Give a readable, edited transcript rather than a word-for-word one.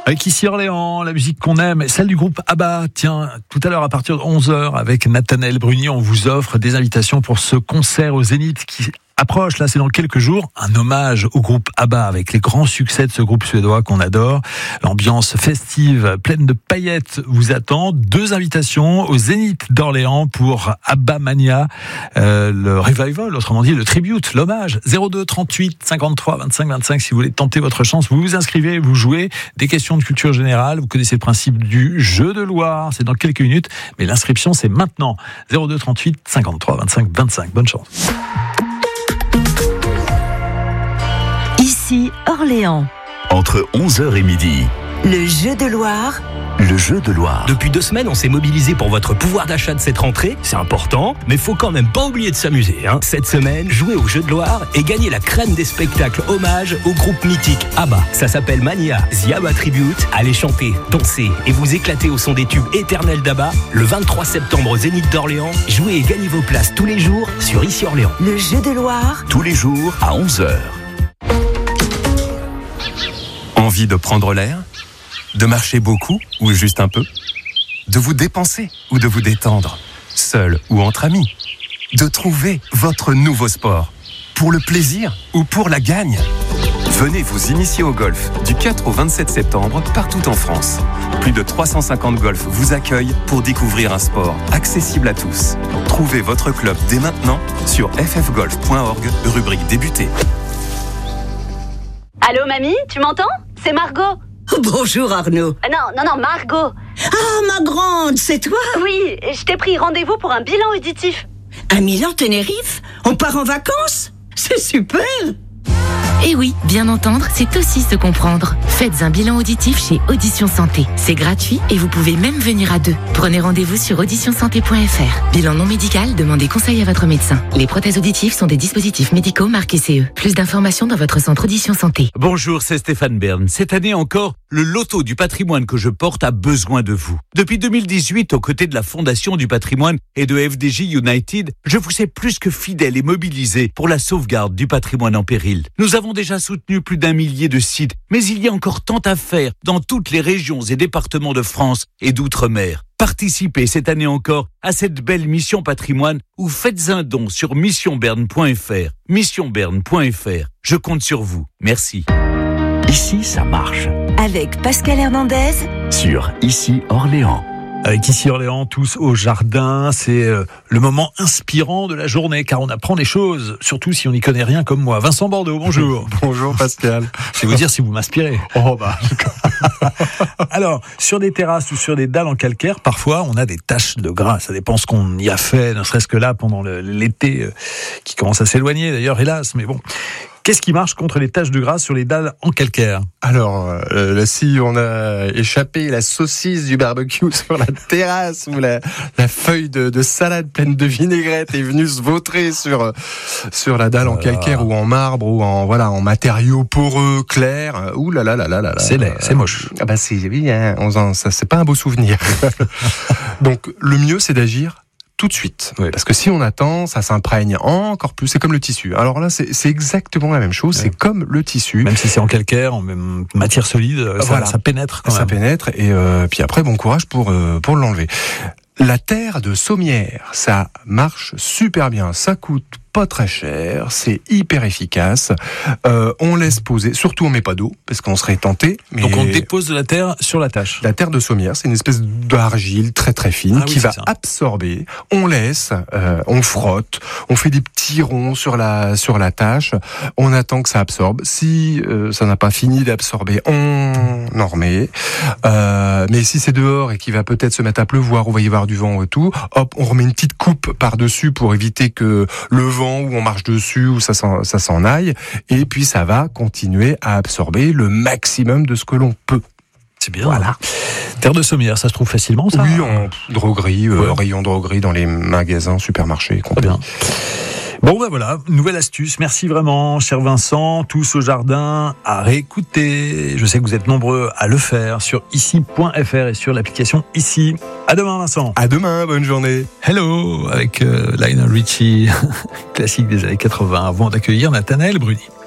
Avec Ici Orléans, la musique qu'on aime, celle du groupe ABBA. Tiens, tout à l'heure à partir de 11h avec Nathanaël Bruni, on vous offre des invitations pour ce concert au Zénith qui approche, là c'est dans quelques jours, un hommage au groupe ABBA avec les grands succès de ce groupe suédois qu'on adore. L'ambiance festive, pleine de paillettes vous attend. 2 invitations au Zénith d'Orléans pour ABBA Mania, le revival, autrement dit le tribute, l'hommage. 02 38 53 25 25 si vous voulez tenter votre chance, vous vous inscrivez, vous jouez. Des questions de culture générale, vous connaissez le principe du jeu de Loire, c'est dans quelques minutes, mais l'inscription c'est maintenant. 02 38 53 25 25, bonne chance. Ici Orléans. Entre 11h et midi. Le jeu de Loire. Le jeu de Loire. Depuis 2 semaines, on s'est mobilisé pour votre pouvoir d'achat de cette rentrée. C'est important, mais faut quand même pas oublier de s'amuser. Cette semaine, jouez au jeu de Loire et gagnez la crème des spectacles hommage au groupe mythique ABBA. Ça s'appelle Mania, The ABBA Tribute. Allez chanter, danser et vous éclater au son des tubes éternels d'ABBA. Le 23 septembre au Zénith d'Orléans. Jouez et gagnez vos places tous les jours sur Ici Orléans. Le jeu de Loire. Tous les jours à 11h. Envie de prendre l'air ? De marcher beaucoup ou juste un peu ? De vous dépenser ou de vous détendre ? Seul ou entre amis ? De trouver votre nouveau sport ? Pour le plaisir ou pour la gagne ? Venez vous initier au golf du 4 au 27 septembre partout en France. Plus de 350 golfs vous accueillent pour découvrir un sport accessible à tous. Trouvez votre club dès maintenant sur ffgolf.org, rubrique débuter. Allô mamie, tu m'entends ? C'est Margot. Bonjour Arnaud. Non, Margot. Ah, ma grande, c'est toi ? Oui, je t'ai pris rendez-vous pour un bilan auditif. À Milan-Tenerife ? On part en vacances ? C'est super ! Et oui, bien entendre, c'est aussi se comprendre. Faites un bilan auditif chez Audition Santé. C'est gratuit et vous pouvez même venir à 2. Prenez rendez-vous sur auditionsanté.fr. Bilan non médical, demandez conseil à votre médecin. Les prothèses auditives sont des dispositifs médicaux marqués CE. Plus d'informations dans votre centre Audition Santé. Bonjour, c'est Stéphane Bern. Cette année encore, le loto du patrimoine que je porte a besoin de vous. Depuis 2018, aux côtés de la Fondation du patrimoine et de FDJ United, je vous sais plus que fidèle et mobilisé pour la sauvegarde du patrimoine en péril. Nous avons déjà soutenu plus d'1 millier de sites, mais il y a encore tant à faire dans toutes les régions et départements de France et d'outre-mer. Participez cette année encore à cette belle mission patrimoine ou faites un don sur missionberne.fr. Missionberne.fr. Je compte sur vous. Merci. Ici, ça marche. Avec Pascal Hernandez. Sur Ici Orléans. Avec Ici Orléans, tous au jardin, c'est le moment inspirant de la journée, car on apprend des choses, surtout si on n'y connaît rien comme moi. Vincent Bordeaux, bonjour. Bonjour Pascal. Je vais vous dire si vous m'inspirez. Oh bah. Alors, sur des terrasses ou sur des dalles en calcaire, parfois on a des taches de gras. Ça dépend ce qu'on y a fait, ne serait-ce que là pendant l'été qui commence à s'éloigner d'ailleurs, hélas, mais bon. Qu'est-ce qui marche contre les taches de gras sur les dalles en calcaire ? Alors, là, si on a échappé la saucisse du barbecue sur la terrasse ou la feuille de salade pleine de vinaigrette est venue se vautrer sur la dalle en calcaire ou en marbre ou en matériaux poreux clairs, ouh là là là là là. C'est laid, c'est moche. Ah bah c'est oui, hein, ça c'est pas un beau souvenir. Donc le mieux c'est d'agir tout de suite. Oui. Parce que si on attend, ça s'imprègne encore plus. C'est comme le tissu. Alors là, c'est exactement la même chose. Ouais. C'est comme le tissu. Même si c'est en calcaire, en même matière solide, ça pénètre quand même. Ça pénètre et puis après, bon courage pour l'enlever. La terre de Sommières, ça marche super bien. Ça coûte pas très cher, c'est hyper efficace. On laisse poser, surtout on met pas d'eau parce qu'on serait tenté. Mais donc on dépose de la terre sur la tâche. La terre de Sommières, c'est une espèce d'argile très très fine qui va absorber. On laisse, on frotte, on fait des petits ronds sur la tâche. On attend que ça absorbe. Si ça n'a pas fini d'absorber, on en remet. Mais si c'est dehors et qu'il va peut-être se mettre à pleuvoir, ou va y avoir du vent et tout, hop, on remet une petite coupe par-dessus pour éviter que le vent où on marche dessus, où ça s'en aille, et puis ça va continuer à absorber le maximum de ce que l'on peut. C'est bien. Voilà. Terre de Sommières, ça se trouve facilement, ça ? Oui, en droguerie, rayon droguerie dans les magasins, supermarchés, compagnie. Très bien. Bon ben voilà, nouvelle astuce, merci vraiment cher Vincent, tous au jardin à réécouter. Je sais que vous êtes nombreux à le faire sur ici.fr et sur l'application Ici. À demain Vincent. À demain, bonne journée. Hello avec Lionel Richie, classique des années 80, avant d'accueillir Nathanaël Bruni.